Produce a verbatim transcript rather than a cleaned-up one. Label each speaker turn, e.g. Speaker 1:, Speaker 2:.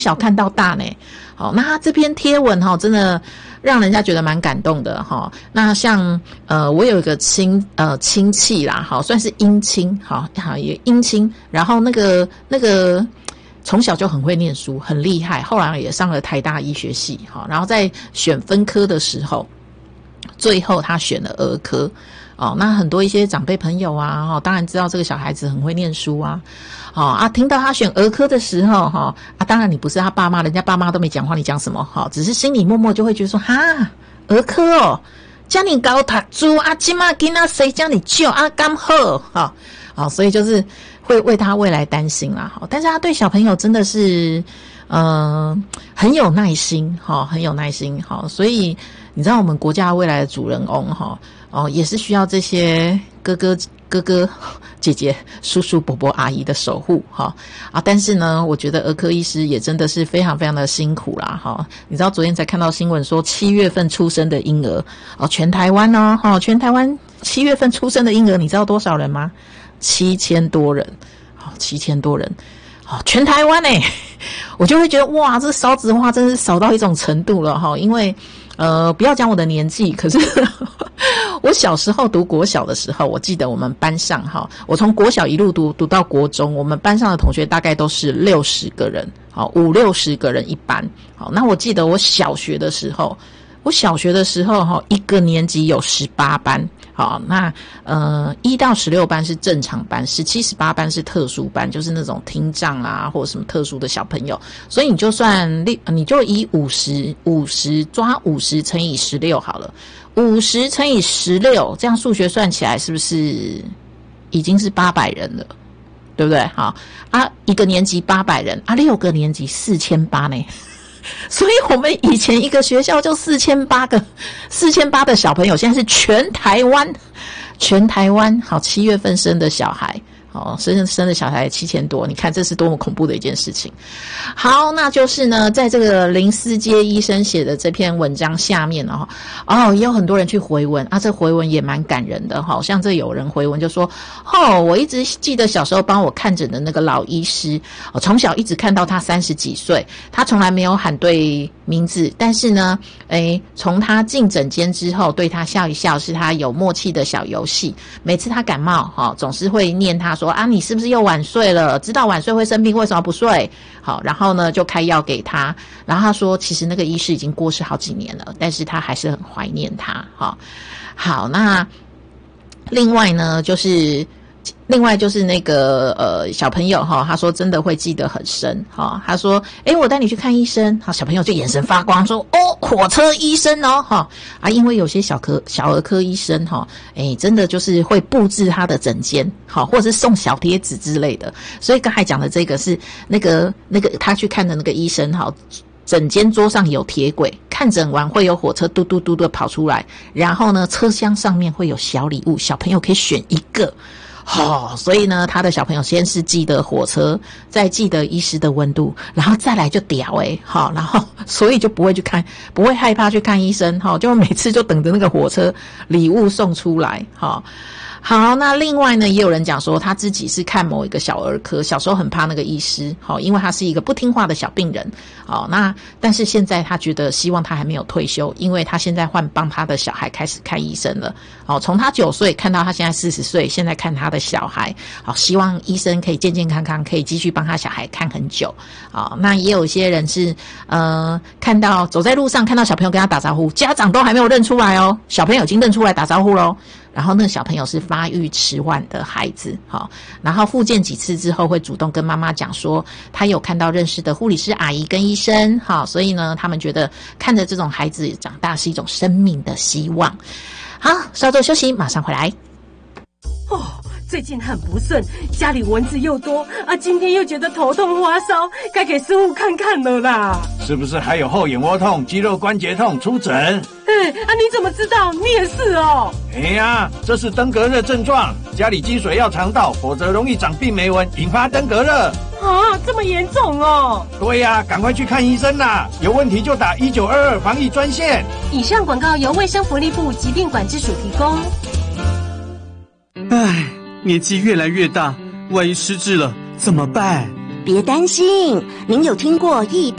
Speaker 1: 小看到大呢。好，那他这篇贴文哈，真的让人家觉得蛮感动的哈。那像呃，我有一个亲呃亲戚啦，好，算是姻亲，好，好也姻亲，然后那个那个从小就很会念书，很厉害，后来也上了台大医学系，好，然后在选分科的时候，最后他选了儿科。哦，那很多一些长辈朋友啊，哈、哦，当然知道这个小孩子很会念书啊，好、哦、啊，听到他选儿科的时候，哈、哦、啊，当然你不是他爸妈，人家爸妈都没讲话，你讲什么？哈、哦，只是心里默默就会觉得说，哈，儿科哦，叫你高读书啊，今嘛囡仔谁叫你救啊，刚好，哈、哦，哦，所以就是会为他未来担心啦，哈、哦，但是他对小朋友真的是，嗯、呃，很有耐心，哈、哦，很有耐心，哈、哦，所以你知道我们国家未来的主人翁，哈、哦。哦，也是需要这些哥哥、哥哥、姐姐、叔叔、伯伯、阿姨的守护哈啊！但是呢，我觉得儿科医师也真的是非常非常的辛苦啦哈！你知道昨天才看到新闻说，七月份出生的婴儿哦，全台湾呢哈，全台湾七月份出生的婴儿，你知道多少人吗？七千多人，好，七千多人，好，全台湾哎，我就会觉得哇，这少子化真是少到一种程度了哈，因为。呃，不要讲我的年纪，可是我小时候读国小的时候，我记得我们班上哈，我从国小一路读读到国中，我们班上的同学大概都是六十个人，好五六十个人一班。好，那我记得我小学的时候，我小学的时候哈，一个年级有十八班。好，那呃一到十六班是正常班，十七、十八班是特殊班，就是那种听障啊或者什么特殊的小朋友。所以你就算你就以五十五十抓五十乘以十六好了，五十乘以十六，这样数学算起来是不是已经是八百人了？对不对？好啊，一个年级八百人啊，六个年级四千八呢。所以我们以前一个学校就四千八个四千八的小朋友，现在是全台湾全台湾好七月份生的小孩，哦，生生的小孩七千多，你看这是多么恐怖的一件事情。好，那就是呢，在这个林思杰医生写的这篇文章下面哦，哦，也有很多人去回文啊，这回文也蛮感人的哈。像这有人回文就说，哦，我一直记得小时候帮我看诊的那个老医师，我从小一直看到他三十几岁，他从来没有喊对名字，但是呢，诶，从他进诊间之后，对他笑一笑，是他有默契的小游戏。每次他感冒哈、哦，总是会念他说啊，你是不是又晚睡了？知道晚睡会生病，为什么不睡？好，然后呢就开药给他。然后他说，其实那个医师已经过世好几年了，但是他还是很怀念他。好，好，那另外呢，就是另外就是那个呃小朋友哈，他说真的会记得很深哈。他说，诶，我带你去看医生。好，小朋友就眼神发光，说哦，火车医生哦哈啊，因为有些小科小儿科医生哈，诶，真的就是会布置他的诊间，好，或者是送小贴纸之类的。所以刚才讲的这个是那个那个他去看的那个医生哈。整间桌上有铁轨，看诊完会有火车嘟嘟嘟的跑出来，然后呢，车厢上面会有小礼物，小朋友可以选一个。哦，所以呢，他的小朋友先是记得火车，再记得医师的温度，然后再来就屌诶、欸，好，然后所以就不会去看，不会害怕去看医生，哈，就每次就等着那个火车礼物送出来，哈。好，那另外呢，也有人讲说他自己是看某一个小儿科，小时候很怕那个医师，好，因为他是一个不听话的小病人，好，那但是现在他觉得希望他还没有退休，因为他现在换帮他的小孩开始看医生了，好，从他九岁看到他现在四十岁，现在看他的小孩，好，希望医生可以健健康康，可以继续帮他小孩看很久，好，那也有一些人是呃看到走在路上看到小朋友跟他打招呼，家长都还没有认出来哦，小朋友已经认出来打招呼咯。然后那个小朋友是发育迟缓的孩子，好，然后复健几次之后会主动跟妈妈讲说，他有看到认识的护理师阿姨跟医生，好，所以呢，他们觉得看着这种孩子长大是一种生命的希望。好，稍作休息，马上回来。
Speaker 2: 哦，最近很不顺，家里蚊子又多啊，今天又觉得头痛发烧，该给师傅看看了啦。
Speaker 3: 是不是还有后眼窝痛、肌肉关节痛？出诊。
Speaker 2: 哎啊，你怎么知道？你也是哦。
Speaker 3: 哎呀，这是登革热症状，家里积水要肠道，否则容易长病媒蚊，引发登革热。
Speaker 2: 啊，这么严重哦。
Speaker 3: 对呀，赶快去看医生啦，有问题就打一九二二防疫专线。
Speaker 2: 以上广告由卫生福利部疾病管制署提供。
Speaker 4: 唉，年纪越来越大，万一失智了怎么办？ 别担心，您有听过异